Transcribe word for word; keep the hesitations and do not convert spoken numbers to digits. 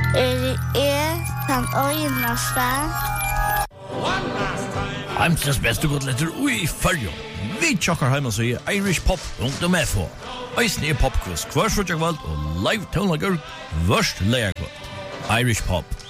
Er er den øyneste. Heimsens beste godletter ui fyrjo. Vi tjokkar heim og sier Irish Pop rundt om F H. Eisen er popquiz hver frutjagvald og live tonlager vørst leierkvald. Irish Pop.